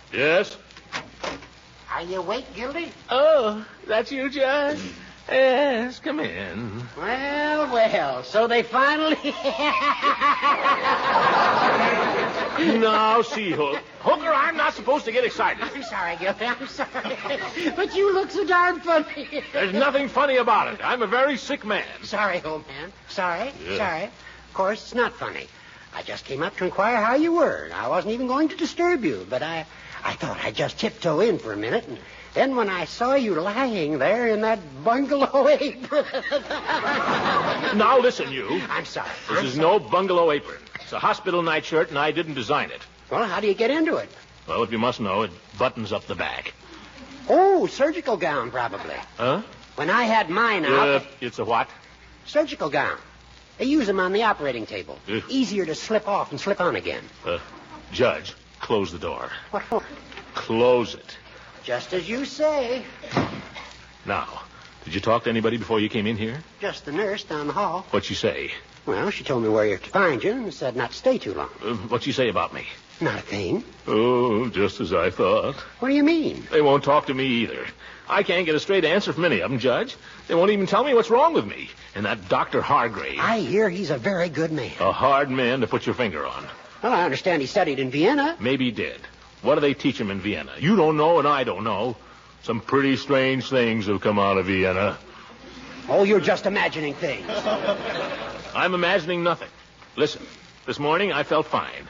Yes? Are you awake, Gildy? Oh, that's you, Judge? Yes, come in. Well, so they finally... Now, see, Hooker, I'm not supposed to get excited. I'm sorry, Gildy, I'm sorry. But you look so darn funny. There's nothing funny about it. I'm a very sick man. Sorry, old man. Sorry, Yeah. sorry. Of course, it's not funny. I just came up to inquire how you were. I wasn't even going to disturb you, but I thought I'd just tiptoe in for a minute, and then when I saw you lying there in that bungalow apron... Now, listen, you. I'm sorry. This is no bungalow apron. It's a hospital nightshirt, and I didn't design it. Well, how do you get into it? Well, if you must know, it buttons up the back. Oh, surgical gown, probably. Huh? When I had mine out... It's a what? Surgical gown. They use them on the operating table. Ugh. Easier to slip off and slip on again. Judge, close the door. What for? Close it. Just as you say. Now, did you talk to anybody before you came in here? Just the nurse down the hall. What'd she say? Well, she told me where to find you and said not to stay too long. What'd she say about me? Not a thing. Oh, just as I thought. What do you mean? They won't talk to me either. I can't get a straight answer from any of them, Judge. They won't even tell me what's wrong with me. And that Dr. Hargrave. I hear he's a very good man. A hard man to put your finger on. Well, I understand he studied in Vienna. Maybe he did. What do they teach him in Vienna? You don't know and I don't know. Some pretty strange things have come out of Vienna. Oh, you're just imagining things. I'm imagining nothing. Listen, this morning I felt fine.